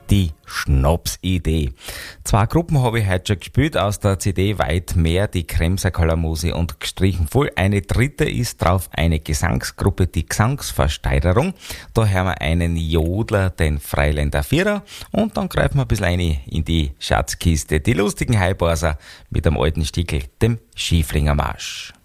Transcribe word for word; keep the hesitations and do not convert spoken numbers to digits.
die Schnapsidee. Zwei Gruppen habe ich heute schon gespielt aus der C D Weit mehr, die Kremser Kalamusi und gestrichen voll. Eine dritte ist drauf, eine Gesangsgruppe, die Gesangsversteigerung. Da hören wir einen Jodler, den Freiländer Vierer, und dann greifen wir ein bisschen rein in die Schatzkiste, die lustigen Heiborser mit dem alten Stickel, dem Schieflinger Marsch.